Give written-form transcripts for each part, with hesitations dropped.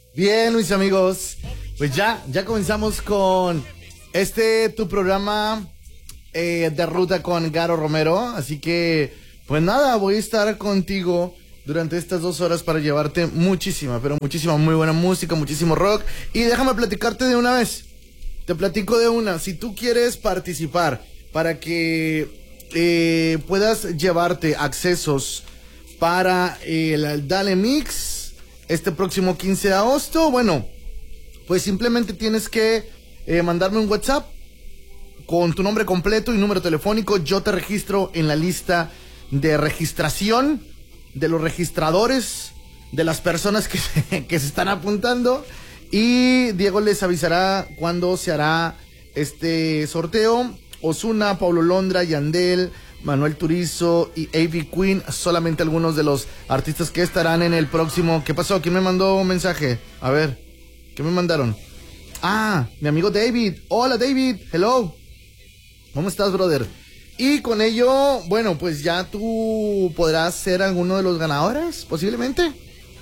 Bien, mis amigos, pues ya comenzamos con tu programa de ruta con Garo Romero, así que pues nada, voy a estar contigo durante estas 2 horas para llevarte muchísima, pero muchísima muy buena música, muchísimo rock, y déjame platicarte de una vez, te platico de una, si tú quieres participar para que puedas llevarte accesos para el Dale Mix este próximo 15 de agosto, bueno, pues simplemente tienes que mandarme un WhatsApp con tu nombre completo y número telefónico. Yo te registro en la lista de registración de los registradores, de las personas que se están apuntando, y Diego les avisará cuándo se hará este sorteo. Ozuna, Paulo Londra, Yandel, Manuel Turizo y A.B. Queen, solamente algunos de los artistas que estarán en el próximo. ¿Qué pasó? ¿Quién me mandó un mensaje? A ver, ¿qué me mandaron? Ah, mi amigo David. Hola David, hello. ¿Cómo estás, brother? Y con ello, bueno, pues ya tú podrás ser alguno de los ganadores, posiblemente.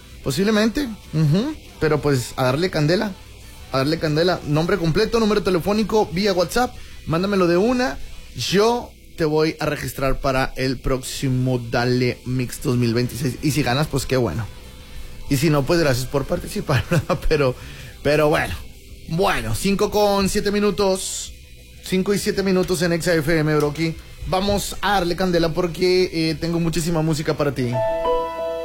Pero pues a darle candela. Nombre completo, número telefónico, vía WhatsApp. Mándamelo de una. Yo te voy a registrar para el próximo Dale Mix 2026. Y si ganas, pues qué bueno. Y si no, pues gracias por participar, ¿verdad? Pero bueno. Bueno, 5:07 minutos. 5 y 7 minutos en Exa FM, Broki. Vamos a darle candela porque tengo muchísima música para ti.